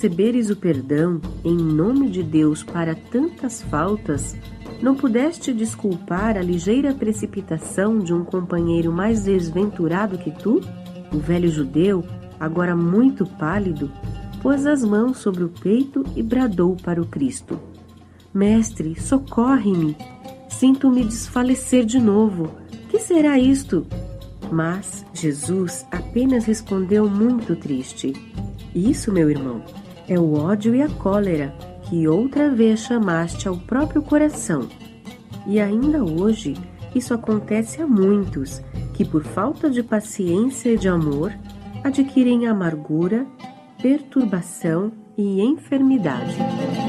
receberes o perdão em nome de Deus para tantas faltas, não pudeste desculpar a ligeira precipitação de um companheiro mais desventurado que tu? O velho judeu, agora muito pálido, pôs as mãos sobre o peito e bradou para o Cristo: Mestre, socorre-me! Sinto-me desfalecer de novo. Que será isto? Mas Jesus apenas respondeu muito triste: Isso, meu irmão, é o ódio e a cólera que outra vez chamaste ao próprio coração. E ainda hoje isso acontece a muitos que, por falta de paciência e de amor, adquirem amargura, perturbação e enfermidade.